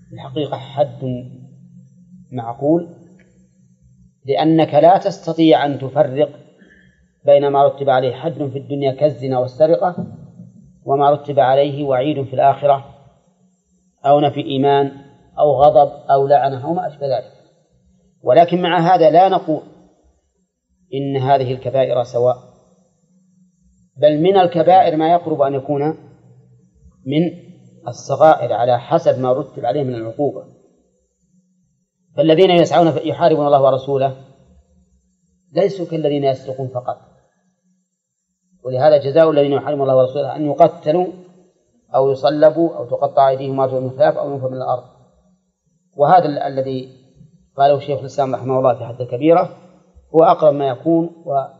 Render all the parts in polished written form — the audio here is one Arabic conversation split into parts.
الحقيقة حد معقول، لأنك لا تستطيع أن تفرق بين ما رتب عليه حد في الدنيا كالزنا والسرقة وما رتب عليه وعيد في الآخرة أو نفي إيمان أو غضب أو لعنة أو ما أشبه ذلك. ولكن مع هذا لا نقول إن هذه الكبائر سواء، بل من الكبائر ما يقرب أن يكون من الصغائر على حسب ما رتب عليه من العقوبة. فالذين يسعون يحاربون الله ورسوله ليسوا كالذين يسرقون فقط، ولهذا جزاء الذين يحاربون الله ورسوله أن يقتلوا أو يصلبوا أو تقطع أيديهم وأرجلهم من خلاف أو ينفوا من الأرض. وهذا الذي قاله شيخ الإسلام رحمه الله في حد الكبيرة هو أقرب ما يكون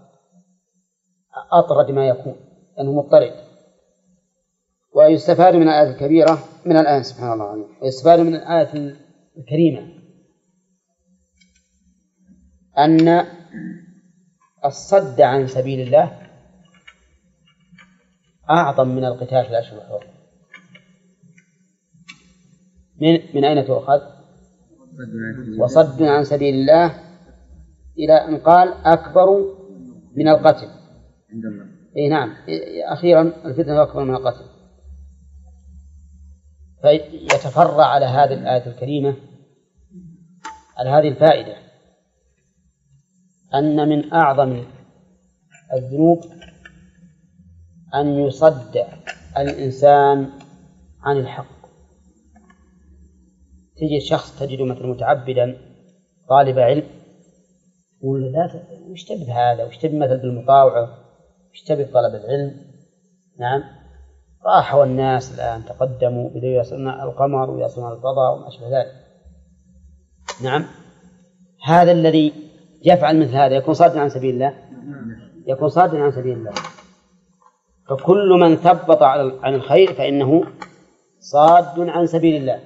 وأطرد ما يكون، لأنه مضطرد. ويستفاد من الآية الكبيرة من الآية سبحان الله عليه، ويستفاد من الآية الكريمة أن الصد عن سبيل الله أعظم من القتال في الأشهر الحرم. من أين تؤخذ؟ وصد عن سبيل الله إلى أن قال أكبر من القتل. إيه نعم، أخيرا الفتنة أكبر من القتل. فيتفرع على هذه الآية الكريمة على هذه الفائدة أن من أعظم الذنوب أن يصد الإنسان عن الحق. تجد شخص تجد مثل متعبدا طالب علم يقول لا وش تبي بهذا، وش تبي مثل بالمطاوعة، وش تبي بطلب العلم. نعم، راحوا الناس الآن تقدموا بدأوا يصلون القمر ويصلون الفضاء وما أشبه ذلك. نعم، هذا الذي يفعل مثل هذا يكون صادًا عن سبيل الله، يكون صادًا عن سبيل الله. فكل من ثبط عن الخير فإنه صاد عن سبيل الله.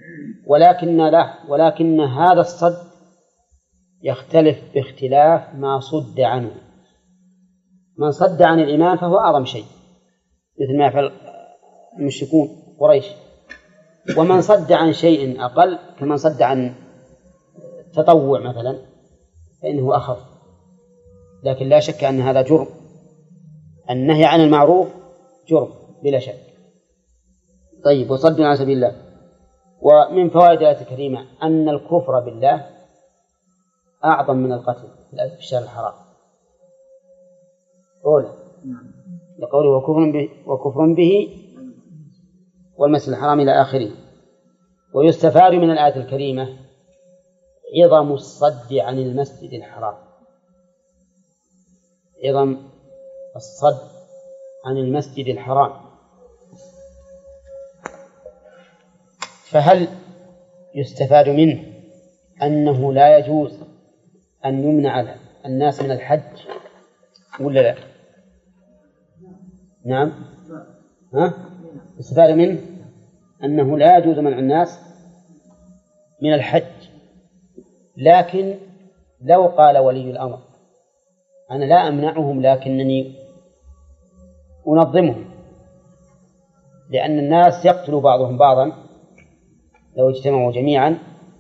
ولكن هذا الصد يختلف باختلاف ما صد عنه. من صد عن الإيمان فهو أعظم شيء مثل ما يفعل المشركون قريش، ومن صد عن شيء أقل كمن صد عن تطوع مثلا فإنه أخف. لكن لا شك أن هذا جرم، النهي عن المعروف جرم بلا شك. طيب، وصد عن سبيل الله. ومن فوائد الآية الكريمة أن الكفر بالله أعظم من القتل في الشهر الحرام. لقوله وكفر به والمسجد الحرام إلى آخره. ويستفاد من الآية الكريمة عظم الصد عن المسجد الحرام، عظم الصد عن المسجد الحرام. فهل يستفاد منه أنه لا يجوز أن يمنع الناس من الحج ولا لا؟ نعم، يستفاد منه أنه لا يجوز منع الناس من الحج. لكن لو قال ولي الأمر أنا لا أمنعهم لكنني أنظمهم، لأن الناس يقتل بعضهم بعضا لو اجتمعوا جميعا،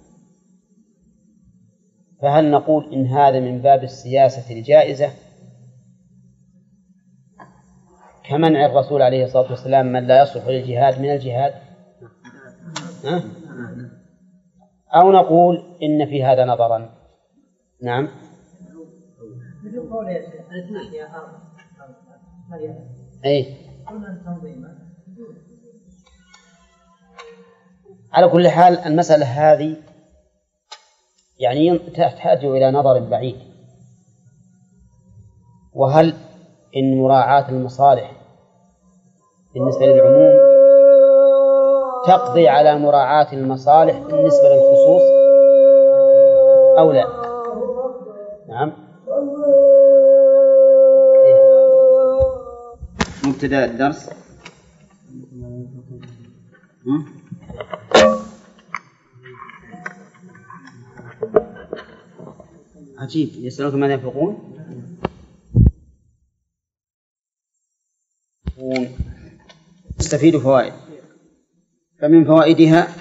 فهل نقول إن هذا من باب السياسة الجائزة كمنع الرسول عليه الصلاة والسلام من لا يصلح للجهاد من الجهاد؟ أو نقول إن في هذا نظرا؟ نعم، أي على كل حال المسألة هذه يعني تحتاج إلى نظر بعيد. وهل إن مراعاة المصالح بالنسبة للعموم تقضي على مراعاة المصالح بالنسبة للخصوص أو لا؟ نعم. مبتدأ الدرس. عجيب، يسألونك ماذا ينفقون. تستفيد فوائد. فمن فوائدها